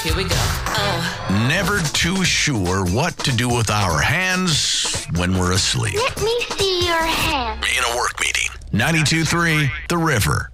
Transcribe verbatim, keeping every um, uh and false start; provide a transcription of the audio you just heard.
Here we go. Oh. Never too sure what to do with our hands when we're asleep. Let me see your hand. In a work meeting. ninety-two point three The River.